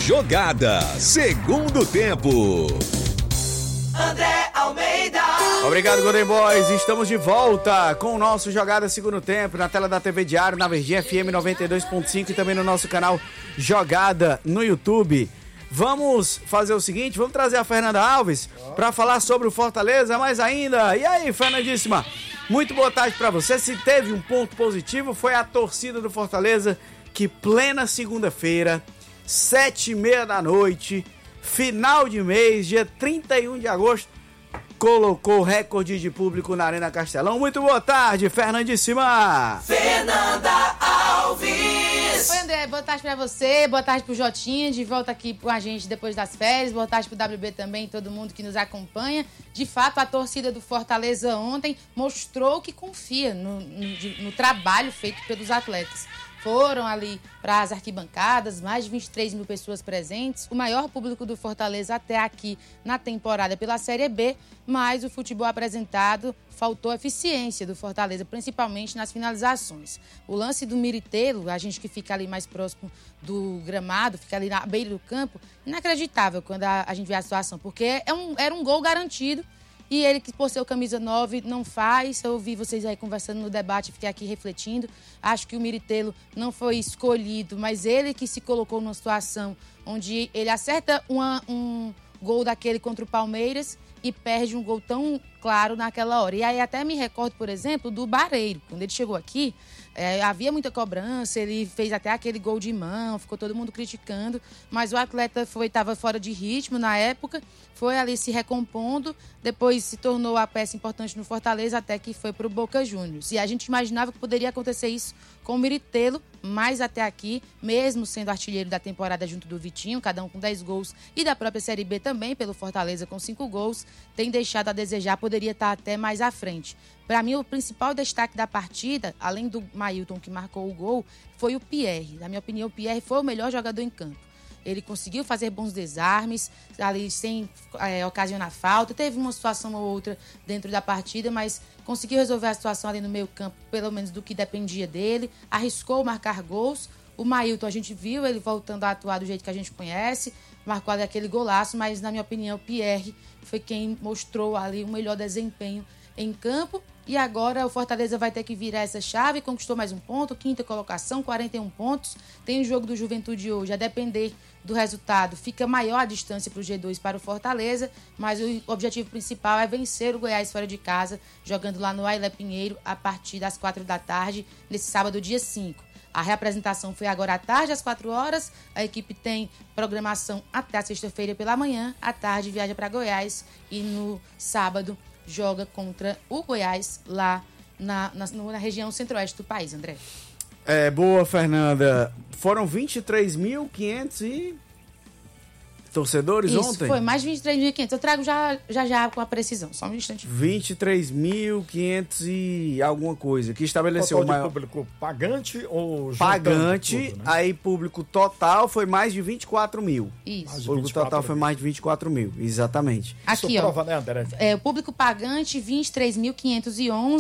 Jogada, segundo tempo. André Almeida. Obrigado, Golden Boys. Estamos de volta com o nosso Jogada Segundo Tempo na tela da TV Diário, na Verdinha FM 92.5 e também no nosso canal Jogada no YouTube. Vamos fazer o seguinte, vamos trazer a Fernanda Alves para falar sobre o Fortaleza, mas ainda. E aí, Fernandíssima? Muito boa tarde para você. Se teve um ponto positivo, foi a torcida do Fortaleza que plena segunda-feira, 7h30 da noite, final de mês, dia 31 de agosto, colocou recorde de público na Arena Castelão. Muito boa tarde, Fernandíssima! Fernanda Alves! Oi, André, boa tarde pra você, boa tarde pro Jotinha, de volta aqui com a gente depois das férias, boa tarde pro WB também, todo mundo que nos acompanha. De fato, a torcida do Fortaleza ontem mostrou que confia no trabalho feito pelos atletas. Foram ali para as arquibancadas, mais de 23 mil pessoas presentes, o maior público do Fortaleza até aqui na temporada pela Série B, mas o futebol apresentado faltou eficiência do Fortaleza, principalmente nas finalizações. O lance do Miritelo, a gente que fica ali mais próximo do gramado, fica ali na beira do campo, inacreditável quando a gente vê a situação, porque era um gol garantido. E ele, que por ser o camisa 9, não faz. Eu ouvi vocês aí conversando no debate, fiquei aqui refletindo. Acho que o Miritelo não foi escolhido, mas ele que se colocou numa situação onde ele acerta um gol daquele contra o Palmeiras e perde um gol tão claro naquela hora. E aí até me recordo, por exemplo, do Barreiro. Quando ele chegou aqui, havia muita cobrança, ele fez até aquele gol de mão, ficou todo mundo criticando, mas o atleta estava fora de ritmo na época, foi ali se recompondo, depois se tornou a peça importante no Fortaleza, até que foi para o Boca Juniors. E a gente imaginava que poderia acontecer isso com o Miritelo, mas até aqui, mesmo sendo artilheiro da temporada junto do Vitinho, cada um com 10 gols, e da própria Série B também, pelo Fortaleza com 5 gols, tem deixado a desejar, poderia estar até mais à frente. Para mim, o principal destaque da partida, além do Mailton, que marcou o gol, foi o Pierre. Na minha opinião, o Pierre foi o melhor jogador em campo. Ele conseguiu fazer bons desarmes, ali sem ocasionar falta. Teve uma situação ou outra dentro da partida, mas conseguiu resolver a situação ali no meio campo, pelo menos do que dependia dele. Arriscou marcar gols. O Mailton, a gente viu ele voltando a atuar do jeito que a gente conhece, marcou ali aquele golaço, mas, na minha opinião, o Pierre foi quem mostrou ali o melhor desempenho em campo. E agora o Fortaleza vai ter que virar essa chave, conquistou mais um ponto, 5ª colocação, 41 pontos. Tem o jogo do Juventude hoje, a depender do resultado, fica maior a distância para o G2 para o Fortaleza, mas o objetivo principal é vencer o Goiás fora de casa, jogando lá no Ailé Pinheiro a partir das 4 da tarde, nesse sábado, dia 5. A reapresentação foi agora à tarde, às 4 horas. A equipe tem programação até a sexta-feira pela manhã. À tarde viaja para Goiás e no sábado joga contra o Goiás lá na região centro-oeste do país, André. Boa, Fernanda. Foram 23.500 torcedores Isso, ontem? Foi mais de 23.500. Eu trago já com a precisão, só um instante. 23.500 e alguma coisa. Que estabeleceu total de público pagante ou pagante, tudo, né? Aí público total foi mais de 24 mil. Isso. O público total foi mais de 24 mil, exatamente. Aqui, Isso ó. prova, né, André? O público pagante, 23.511.